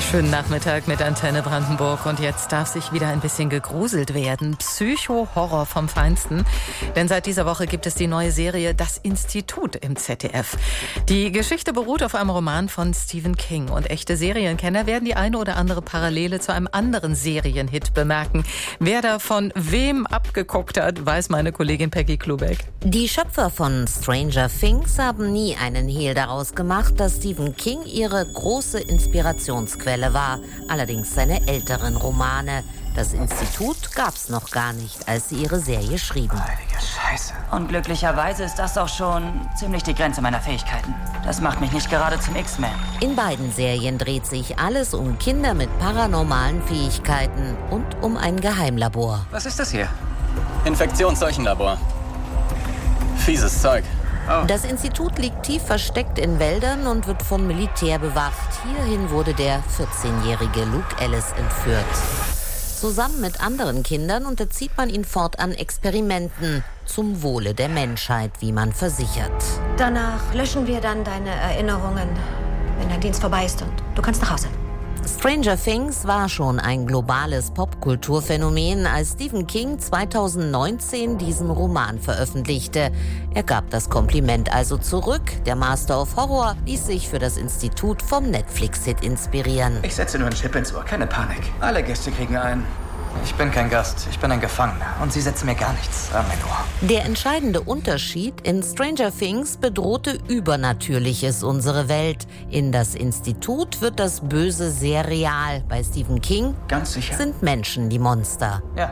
Schönen Nachmittag mit Antenne Brandenburg. Und jetzt darf sich wieder ein bisschen gegruselt werden. Psycho-Horror vom Feinsten. Denn seit dieser Woche gibt es die neue Serie Das Institut im ZDF. Die Geschichte beruht auf einem Roman von Stephen King. Und echte Serienkenner werden die eine oder andere Parallele zu einem anderen Serienhit bemerken. Wer da von wem abgeguckt hat, weiß meine Kollegin Peggy Klubeck. Die Schöpfer von Stranger Things haben nie einen Hehl daraus gemacht, dass Stephen King ihre große Inspirationsquelle war, allerdings seine älteren Romane. Das Institut gab's noch gar nicht, als sie ihre Serie schrieben. Heilige Scheiße. Und glücklicherweise ist das auch schon ziemlich die Grenze meiner Fähigkeiten. Das macht mich nicht gerade zum X-Man. In beiden Serien dreht sich alles um Kinder mit paranormalen Fähigkeiten und um ein Geheimlabor. Was ist das hier? Infektionsseuchenlabor. Fieses Zeug. Oh. Das Institut liegt tief versteckt in Wäldern und wird vom Militär bewacht. Hierhin wurde der 14-jährige Luke Ellis entführt. Zusammen mit anderen Kindern unterzieht man ihn fortan Experimenten zum Wohle der Menschheit, wie man versichert. Danach löschen wir dann deine Erinnerungen, wenn dein Dienst vorbei ist und du kannst nach Hause. Stranger Things war schon ein globales Popkulturphänomen, als Stephen King 2019 diesen Roman veröffentlichte. Er gab das Kompliment also zurück. Der Master of Horror ließ sich für das Institut vom Netflix-Hit inspirieren. Ich setze nur einen Chip ins Ohr, keine Panik. Alle Gäste kriegen einen. Ich bin kein Gast, ich bin ein Gefangener. Und sie setzen mir gar nichts an mein Ohr. Der entscheidende Unterschied: in Stranger Things bedrohte Übernatürliches unsere Welt. In das Institut wird das Böse sehr real. Bei Stephen King Ganz sicher? sind Menschen die Monster. Ja.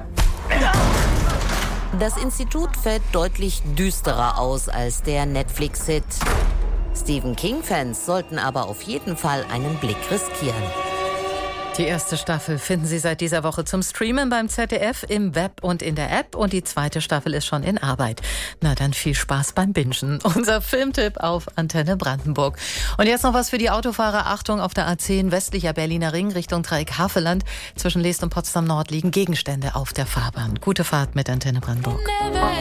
Das Institut fällt deutlich düsterer aus als der Netflix-Hit. Stephen King-Fans sollten aber auf jeden Fall einen Blick riskieren. Die erste Staffel finden Sie seit dieser Woche zum Streamen beim ZDF, im Web und in der App. Und die zweite Staffel ist schon in Arbeit. Na dann viel Spaß beim Bingen. Unser Filmtipp auf Antenne Brandenburg. Und jetzt noch was für die Autofahrer. Achtung, auf der A10 westlicher Berliner Ring Richtung Dreieck Havelland. Zwischen Leest und Potsdam Nord liegen Gegenstände auf der Fahrbahn. Gute Fahrt mit Antenne Brandenburg.